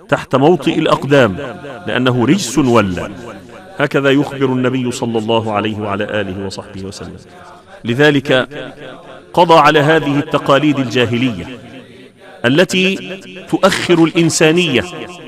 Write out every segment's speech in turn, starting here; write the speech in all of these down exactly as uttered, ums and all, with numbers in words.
تحت موطئ الأقدام لأنه رجس ولى. هكذا يخبر النبي صلى الله عليه وعلى آله وصحبه وسلم. لذلك قضى على هذه التقاليد الجاهلية التي تؤخر الإنسانية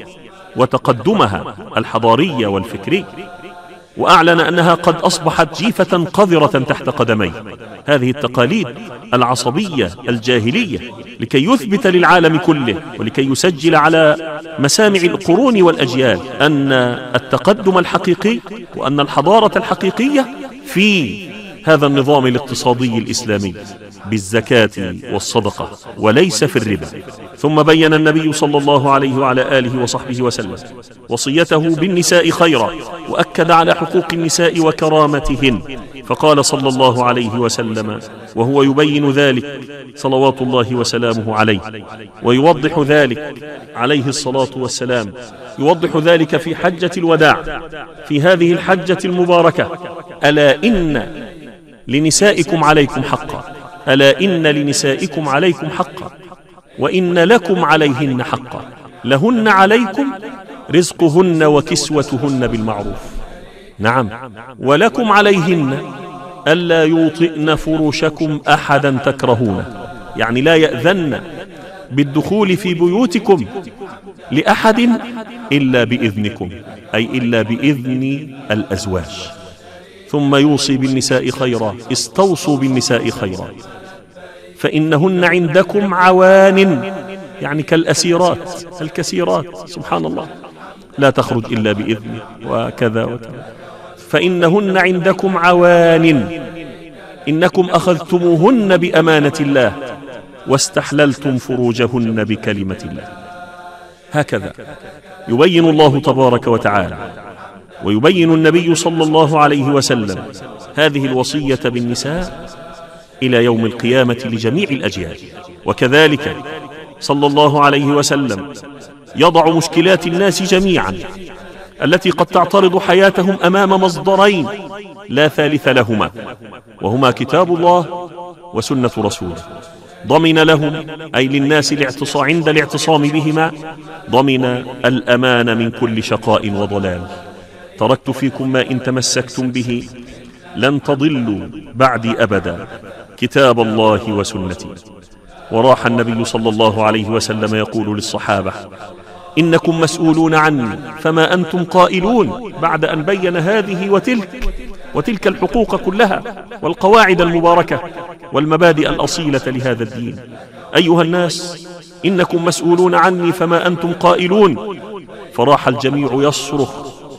وتقدمها الحضاري والفكري، وأعلن أنها قد أصبحت جيفة قذرة تحت قدميه. هذه التقاليد العصبية الجاهلية لكي يثبت للعالم كله ولكي يسجل على مسامع القرون والأجيال أن التقدم الحقيقي وأن الحضارة الحقيقية في هذا النظام الاقتصادي الإسلامي بالزكاة والصدقة وليس في الربا. ثم بين النبي صلى الله عليه وعلى آله وصحبه وسلم وصيته بالنساء خيرا، وأكد على حقوق النساء وكرامتهن، فقال صلى الله عليه وسلم وهو يبين ذلك صلوات الله وسلامه عليه ويوضح ذلك عليه الصلاة والسلام، يوضح ذلك في حجة الوداع في هذه الحجة المباركة: ألا إن لنسائكم عليكم حقا، ألا إن لنسائكم عليكم حقا، وإن لكم عليهن حقا، لهن عليكم رزقهن وكسوتهن بالمعروف، نعم، ولكم عليهن ألا يوطئن فرشكم أحدا تكرهونه، يعني لا يأذن بالدخول في بيوتكم لأحد إلا بإذنكم، أي إلا بإذن الأزواج. ثم يوصي بالنساء خيرا: استوصوا بالنساء خيرا فإنهن عندكم عوان، يعني كالأسيرات الكثيرات، سبحان الله، لا تخرج إلا بإذن وكذا وكذا. فإنهن عندكم عوان إنكم أخذتموهن بأمانة الله واستحللتم فروجهن بكلمة الله. هكذا يبين الله تبارك وتعالى ويبين النبي صلى الله عليه وسلم هذه الوصية بالنساء إلى يوم القيامة لجميع الأجيال. وكذلك صلى الله عليه وسلم يضع مشكلات الناس جميعا التي قد تعترض حياتهم أمام مصدرين لا ثالث لهما، وهما كتاب الله وسنة رسوله. ضمن لهم أي للناس الاعتصام عند الاعتصام بهما، ضمن الأمان من كل شقاء وضلال. تركت فيكم ما إن تمسكتم به لن تضلوا بعدي أبدا، كتاب الله وسنتي. وراح النبي صلى الله عليه وسلم يقول للصحابة: إنكم مسؤولون عني فما أنتم قائلون، بعد أن بين هذه وتلك وتلك الحقوق كلها والقواعد المباركة والمبادئ الأصيلة لهذا الدين. أيها الناس، إنكم مسؤولون عني فما أنتم قائلون. فراح الجميع يصرخ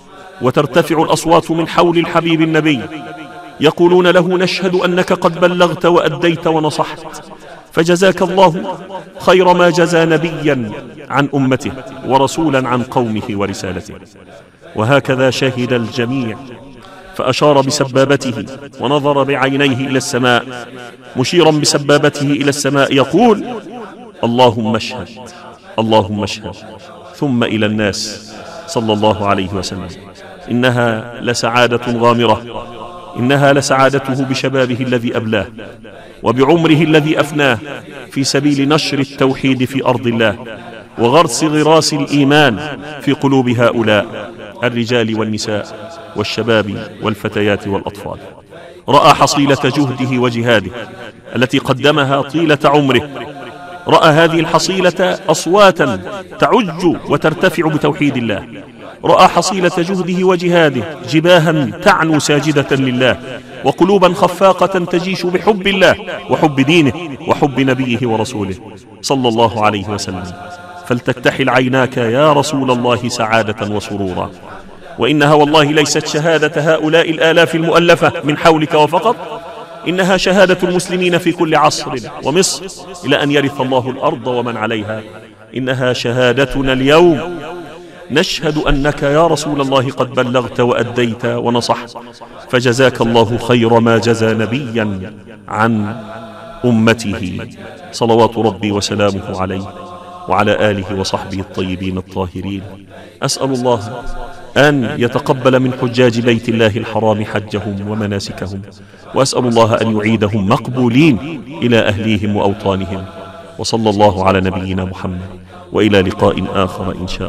وترتفع الأصوات من حول الحبيب النبي، يقولون له: نشهد أنك قد بلغت وأديت ونصحت، فجزاك الله خير ما جزى نبيا عن أمته ورسولا عن قومه ورسالته. وهكذا شهد الجميع، فأشار بسبابته ونظر بعينيه إلى السماء مشيرا بسبابته إلى السماء يقول: اللهم اشهد، اللهم اشهد. ثم إلى الناس صلى الله عليه وسلم: إنها لسعادة غامرة، إنها لسعادته بشبابه الذي أبلاه وبعمره الذي أفناه في سبيل نشر التوحيد في أرض الله وغرس غراس الإيمان في قلوب هؤلاء الرجال والنساء والشباب والفتيات والأطفال. رأى حصيلة جهده وجهاده التي قدمها طيلة عمره، رأى هذه الحصيلة أصواتا تعج وترتفع بتوحيد الله، رأى حصيلة جهده وجهاده جباها تعنو ساجدة لله، وقلوبا خفاقة تجيش بحب الله وحب دينه وحب نبيه ورسوله صلى الله عليه وسلم. فلتكتحل عيناك يا رسول الله سعادة وسرورا. وإنها والله ليست شهادة هؤلاء الآلاف المؤلفة من حولك وفقط، إنها شهادة المسلمين في كل عصر ومصر إلى أن يرث الله الأرض ومن عليها. إنها شهادتنا اليوم، نشهد أنك يا رسول الله قد بلغت وأديت ونصحت، فجزاك الله خير ما جزى نبيا عن أمته صلوات ربي وسلامه عليه وعلى آله وصحبه الطيبين الطاهرين. أسأل الله أن يتقبل من حجاج بيت الله الحرام حجهم ومناسكهم، وأسأل الله أن يعيدهم مقبولين إلى أهليهم وأوطانهم. وصلى الله على نبينا محمد، وإلى لقاء آخر إن شاء الله.